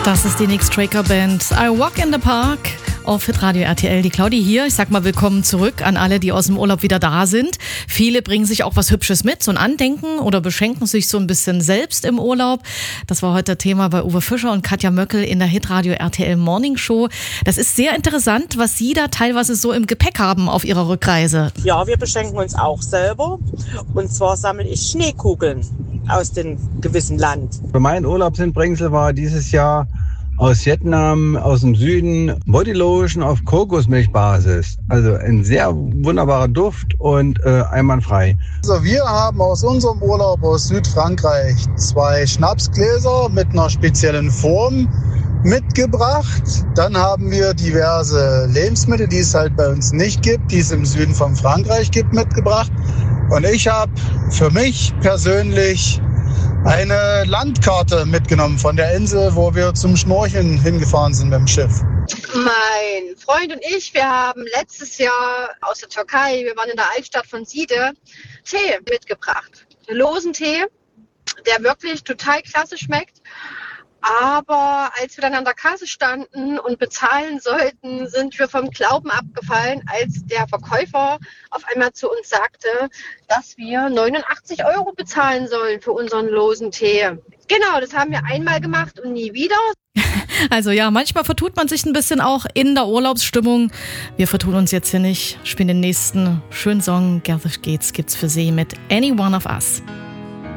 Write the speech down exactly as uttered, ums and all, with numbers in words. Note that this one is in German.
Das ist die Nix Traker Band I Walk in the Park auf Hitradio R T L. Die Claudi hier. Ich sag mal willkommen zurück an alle, die aus dem Urlaub wieder da sind. Viele bringen sich auch was Hübsches mit, so ein Andenken oder beschenken sich so ein bisschen selbst im Urlaub. Das war heute Thema bei Uwe Fischer und Katja Möckel in der Hitradio R T L Morning Show. Das ist sehr interessant, was Sie da teilweise so im Gepäck haben auf Ihrer Rückreise. Ja, wir beschenken uns auch selber. Und zwar sammle ich Schneekugeln aus dem gewissen Land. Für meinen Urlaubsbringsel war dieses Jahr aus Vietnam, aus dem Süden, Bodylotion auf Kokosmilchbasis. Also ein sehr wunderbarer Duft und äh, einwandfrei. Also wir haben aus unserem Urlaub aus Südfrankreich zwei Schnapsgläser mit einer speziellen Form mitgebracht. Dann haben wir diverse Lebensmittel, die es halt bei uns nicht gibt, die es im Süden von Frankreich gibt, mitgebracht. Und ich habe für mich persönlich eine Landkarte mitgenommen von der Insel, wo wir zum Schnorcheln hingefahren sind mit dem Schiff. Mein Freund und ich, wir haben letztes Jahr aus der Türkei, wir waren in der Altstadt von Side, Tee mitgebracht. Losen Tee, der wirklich total klasse schmeckt. Aber als wir dann an der Kasse standen und bezahlen sollten, sind wir vom Glauben abgefallen, als der Verkäufer auf einmal zu uns sagte, dass wir neunundachtzig Euro bezahlen sollen für unseren losen Tee. Genau, das haben wir einmal gemacht und nie wieder. Also ja, manchmal vertut man sich ein bisschen auch in der Urlaubsstimmung. Wir vertun uns jetzt hier nicht. Spielen den nächsten schönen Song. Gertrud Geht's gibt's für Sie mit Any One of Us.